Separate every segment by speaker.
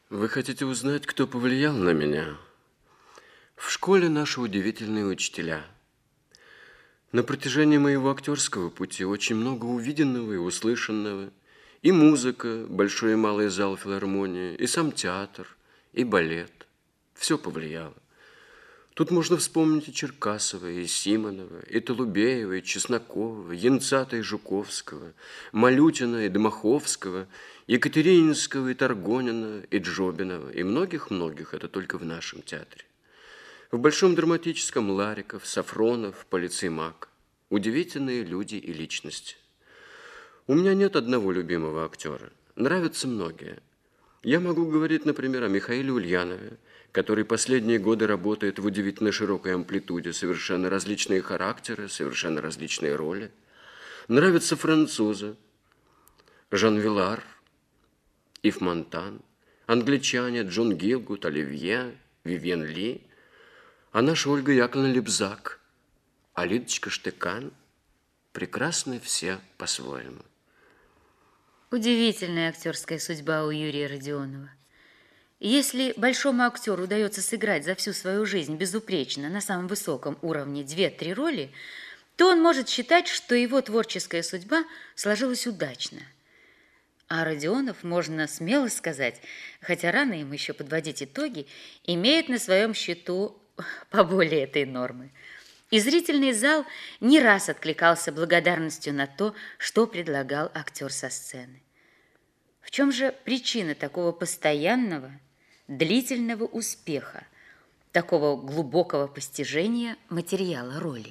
Speaker 1: Вы хотите узнать, кто повлиял на меня? В школе наши удивительные учителя. На протяжении моего актерского пути очень много увиденного и услышанного. И музыка, большой и малый зал филармонии, и сам театр, и балет. Все повлияло. Тут можно вспомнить и Черкасова, и Симонова, и Толубеева, и Чеснокова, Янцата и Жуковского, Малютина и Дмаховского, Екатерининского и Таргонина, и Джобинова, и многих-многих, это только в нашем театре. В Большом драматическом Лариков, Сафронов, Полицеймак. Удивительные люди и личности. У меня нет одного любимого актера. Нравятся многие. Я могу говорить, например, о Михаиле Ульянове, который последние годы работает в удивительно широкой амплитуде, совершенно различные характеры, совершенно различные роли. Нравятся французы, Жан Вилар, Ив Монтан, англичане Джон Гилгут, Оливье, Вивьен Ли, а наша Ольга Яковлевна Лебзак, а Лидочка Штыкан. Прекрасны все по-своему.
Speaker 2: Удивительная актерская судьба у Юрия Родионова. Если большому актеру удается сыграть за всю свою жизнь безупречно на самом высоком уровне 2-3 роли, то он может считать, что его творческая судьба сложилась удачно. А Родионов, можно смело сказать, хотя рано ему еще подводить итоги, имеет на своем счету поболее этой нормы. И зрительный зал не раз откликался благодарностью на то, что предлагал актер со сцены. В чем же причина такого постоянного, длительного успеха, такого глубокого постижения материала роли?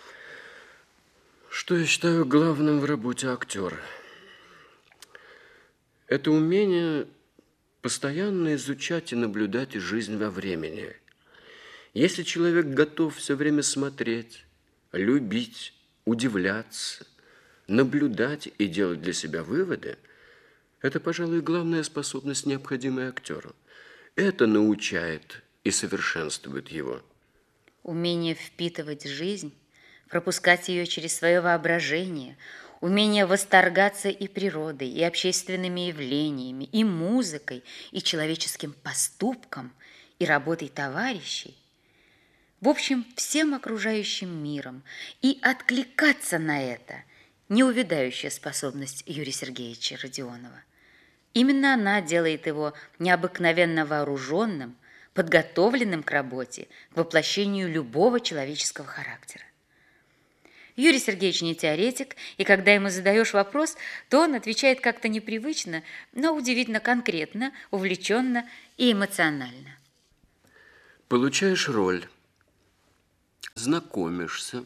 Speaker 1: Что я считаю главным в работе актера? Это умение постоянно изучать и наблюдать жизнь во времени. Если человек готов все время смотреть, любить, удивляться, наблюдать и делать для себя выводы, это, пожалуй, главная способность, необходимая актеру. Это научает и совершенствует его.
Speaker 2: Умение впитывать жизнь, пропускать ее через свое воображение, умение восторгаться и природой, и общественными явлениями, и музыкой, и человеческим поступком, и работой товарищей. В общем, всем окружающим миром. И откликаться на это – неувядающая способность Юрия Сергеевича Родионова. Именно она делает его необыкновенно вооруженным, подготовленным к работе, к воплощению любого человеческого характера. Юрий Сергеевич не теоретик, и когда ему задаешь вопрос, то он отвечает как-то непривычно, но удивительно конкретно, увлеченно и эмоционально.
Speaker 1: Получаешь роль, знакомишься,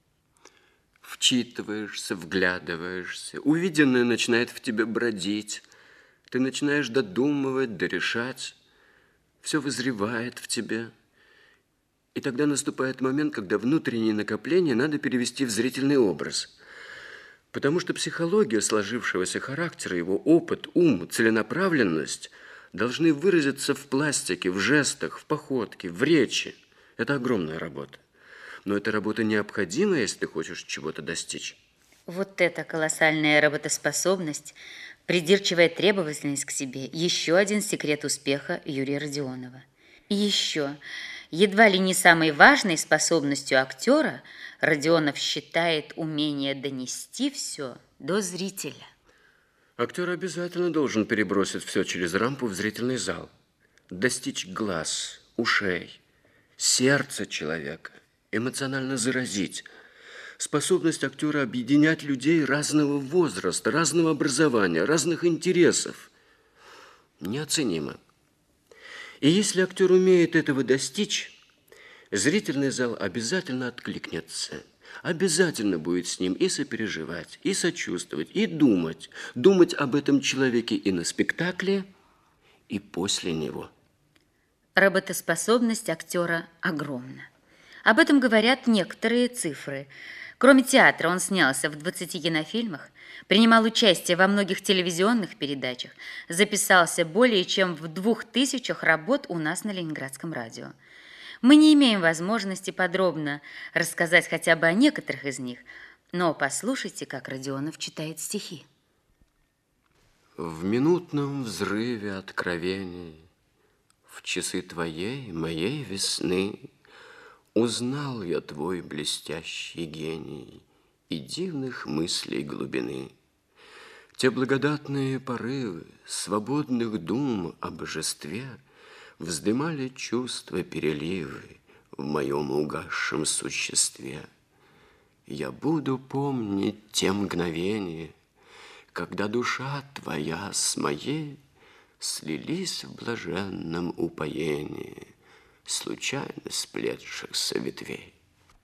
Speaker 1: вчитываешься, вглядываешься, увиденное начинает в тебе бродить, ты начинаешь додумывать, дорешать, все вызревает в тебе. И тогда наступает момент, когда внутреннее накопление надо перевести в зрительный образ. Потому что психология сложившегося характера, его опыт, ум, целенаправленность должны выразиться в пластике, в жестах, в походке, в речи. Это огромная работа. Но эта работа необходима, если ты хочешь чего-то достичь.
Speaker 2: Вот эта колоссальная работоспособность, придирчивая требовательность к себе – еще один секрет успеха Юрия Родионова. И еще, едва ли не самой важной способностью актера Родионов считает умение донести все до зрителя.
Speaker 1: Актер обязательно должен перебросить все через рампу в зрительный зал, достичь глаз, ушей, сердца человека, эмоционально заразить. Способность актера объединять людей разного возраста, разного образования, разных интересов неоценима. И если актер умеет этого достичь, зрительный зал обязательно откликнется, обязательно будет с ним и сопереживать, и сочувствовать, и думать. Думать об этом человеке и на спектакле, и после него.
Speaker 2: Работоспособность актера огромна. Об этом говорят некоторые цифры. Кроме театра, он снялся в 20 кинофильмах, принимал участие во многих телевизионных передачах, записался более чем в 2000 работ у нас на Ленинградском радио. Мы не имеем возможности подробно рассказать хотя бы о некоторых из них, но послушайте, как Родионов читает стихи.
Speaker 1: В минутном взрыве откровений В часы твоей, моей весны узнал я твой блестящий гений и дивных мыслей глубины. Те благодатные порывы свободных дум о божестве вздымали чувства переливы в моем угасшем существе. Я буду помнить те мгновения, когда душа твоя с моей слились в блаженном упоении случайно сплетшихся ветвей.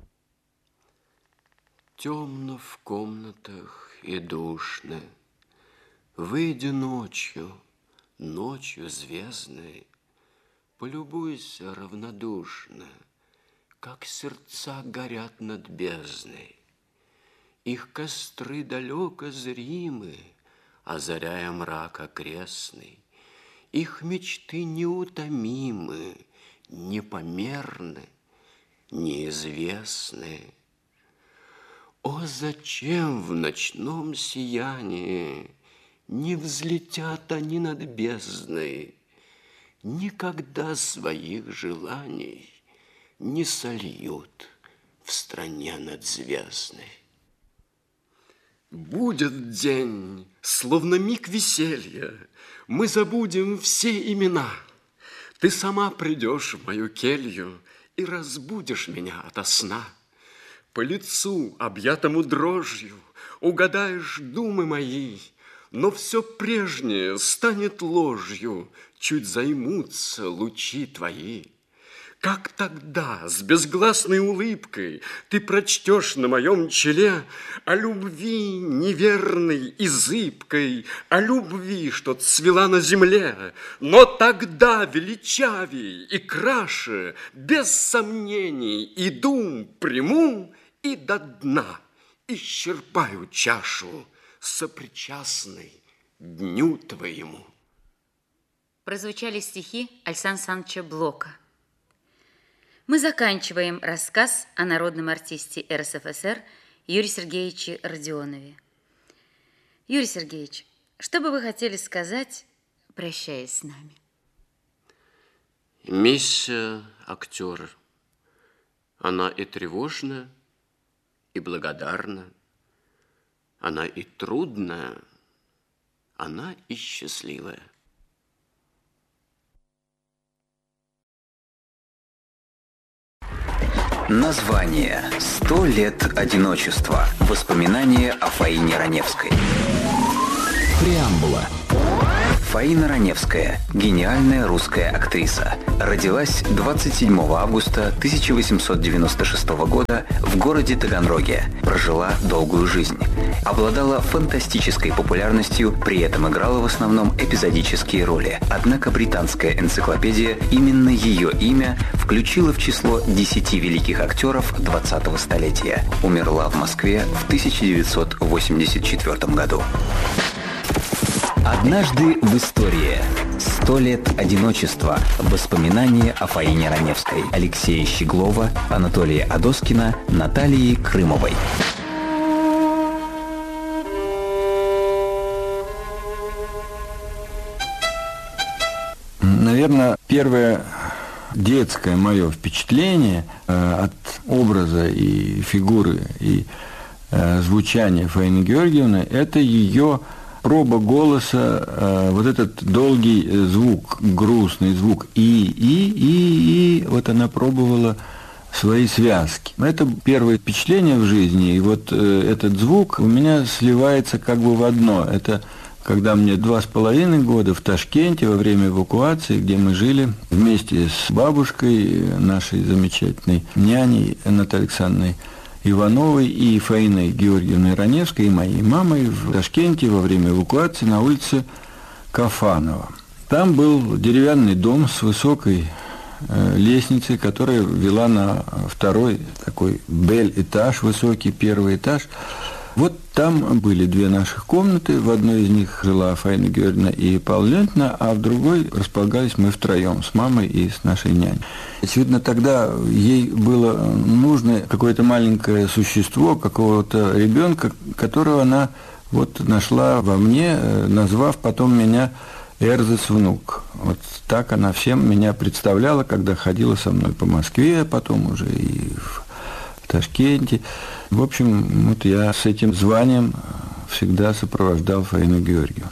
Speaker 1: Темно в комнатах и душно, выйди ночью, ночью звездной, полюбуйся равнодушно, как сердца горят над бездной. Их костры далеко зримы, озаряя мрак окрестный. Их мечты неутомимы, непомерны, неизвестны. О, зачем в ночном сиянии не взлетят они над бездной, никогда своих желаний не сольют в стране надзвездной? Будет день, словно миг веселья, мы забудем все имена. Ты сама придешь в мою келью и разбудишь меня ото сна. По лицу, объятому дрожью, угадаешь думы мои, но все прежнее станет ложью, чуть займутся лучи твои. Как тогда с безгласной улыбкой ты прочтешь на моем челе о любви неверной и зыбкой, о любви, что цвела на земле, но тогда величавей и краше, без сомнений и дум приму и до дна исчерпаю чашу сопричастной дню твоему.
Speaker 2: Прозвучали стихи Александра Александровича Блока. Мы заканчиваем рассказ о народном артисте РСФСР Юрии Сергеевиче Родионове. Юрий Сергеевич, что бы вы хотели сказать, прощаясь с нами?
Speaker 1: Миссия актера, она и тревожна, и благодарна, она и трудная, она и счастливая.
Speaker 3: Название «100 лет одиночества». Воспоминания о Фаине Раневской. Преамбула. Фаина Раневская – гениальная русская актриса. Родилась 27 августа 1896 года в городе Таганроге. Прожила долгую жизнь. Обладала фантастической популярностью, при этом играла в основном эпизодические роли. Однако британская энциклопедия именно ее имя включила в число 10 великих актеров 20-го столетия. Умерла в Москве в 1984 году. Однажды в истории. 100 лет одиночества. Воспоминания о Фаине Раневской. Алексея Щеглова, Анатолия Адоскина, Натальи Крымовой.
Speaker 4: Наверное, первое детское мое впечатление от образа и фигуры и звучания Фаины Георгиевны – это ее проба голоса, вот этот долгий звук, грустный звук и вот она пробовала свои связки. Это первое впечатление в жизни, и вот этот звук у меня сливается как бы в одно. Это когда мне 2,5 года в Ташкенте во время эвакуации, где мы жили вместе с бабушкой, нашей замечательной няней Натальей Александровной Ивановой и Фаиной Георгиевной Раневской, и моей мамой в Ташкенте во время эвакуации на улице Кафанова. Там был деревянный дом с высокой лестницей, которая вела на второй такой бель-этаж, высокий первый этаж. Вот там были две наших комнаты, в одной из них жила Фаина Георгиевна и Павла Леонтьевна, а в другой располагались мы втроем с мамой и с нашей няней. Очевидно, тогда ей было нужно какое-то маленькое существо, какого-то ребенка, которого она вот нашла во мне, назвав потом меня Эрзес внук. Вот так она всем меня представляла, когда ходила со мной по Москве, потом уже и в Ташкенте. В общем, вот я с этим званием всегда сопровождал Фаину Георгиевну.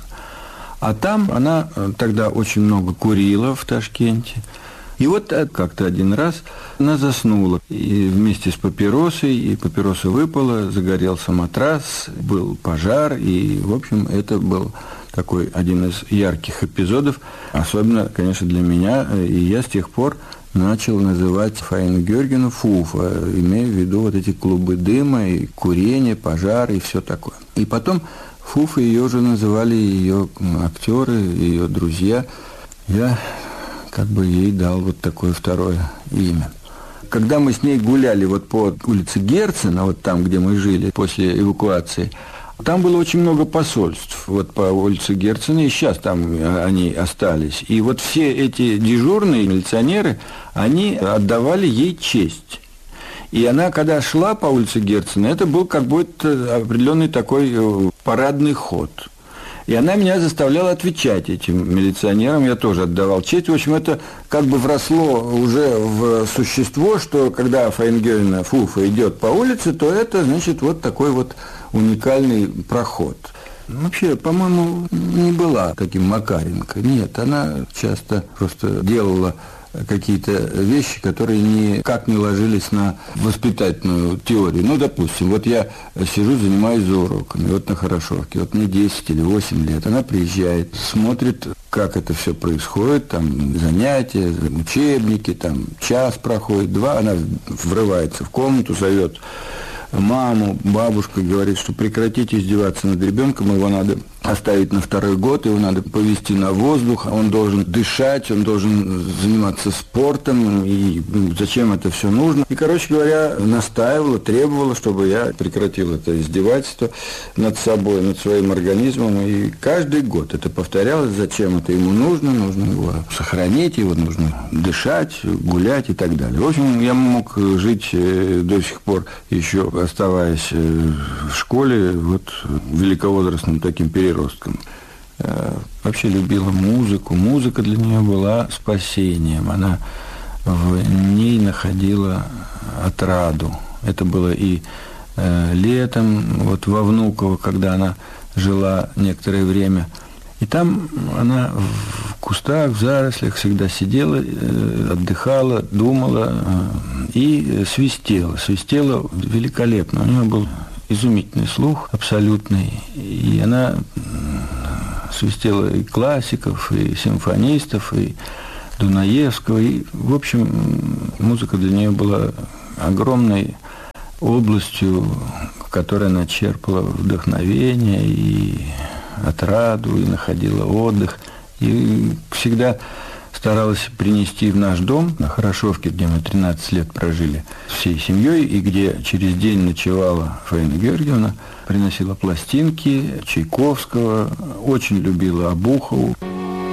Speaker 4: А там она тогда очень много курила в Ташкенте. И вот как-то один раз она заснула и вместе с папиросой, и папироса выпала, загорелся матрас, был пожар, и, в общем, это был такой один из ярких эпизодов, особенно, конечно, для меня, и я с тех пор начал называть Фаину Георгиевну Фуфа, имея в виду вот эти клубы дыма, и курение, пожар, и все такое. И потом Фуфа ее уже называли ее актеры, ее друзья. Я как бы ей дал вот такое второе имя. Когда мы с ней гуляли вот по улице Герцена, вот там, где мы жили после эвакуации, там было очень много посольств, вот по улице Герцена, и сейчас там они остались. И вот все эти дежурные милиционеры, они отдавали ей честь. И она, когда шла по улице Герцена, это был как будто определенный такой парадный ход. И она меня заставляла отвечать этим милиционерам, я тоже отдавал честь. В общем, это как бы вросло уже в существо, что когда Фаина Георгиевна Фуфа идет по улице, то это, значит, вот такой вот уникальный проход. Вообще, по-моему, не была таким Макаренко. Нет, она часто просто делала какие-то вещи, которые никак не ложились на воспитательную теорию. Ну, допустим, вот я сижу, занимаюсь за уроками, вот на Хорошевке, вот мне 10 или 8 лет, она приезжает, смотрит, как это все происходит, там занятия, учебники, там час проходит, 2, она врывается в комнату, зовет маму, бабушка, говорит, что прекратите издеваться над ребенком, его надо оставить на 2-й год, его надо повести на воздух, он должен дышать, он должен заниматься спортом, и зачем это все нужно. И, короче говоря, настаивала, требовала, чтобы я прекратил это издевательство над собой, над своим организмом, и каждый год это повторялось, зачем это ему нужно его сохранить, его нужно дышать, гулять и так далее. В общем, я мог жить до сих пор, еще оставаясь в школе, вот великовозрастным таким переростком. Вообще любила музыку. Музыка для нее была спасением. Она в ней находила отраду. Это было и летом, вот во Внуково, когда она жила некоторое время. И там она в кустах, в зарослях всегда сидела, отдыхала, думала и свистела. Свистела великолепно. У нее был изумительный слух, абсолютный. И она свистела и классиков, и симфонистов, и Дунаевского. И, в общем, музыка для нее была огромной областью, в которой она черпала вдохновение и отраду, и находила отдых. И всегда старалась принести в наш дом на Хорошевке, где мы 13 лет прожили всей семьей, и где через день ночевала Фаина Георгиевна, приносила пластинки Чайковского, очень любила Обухову.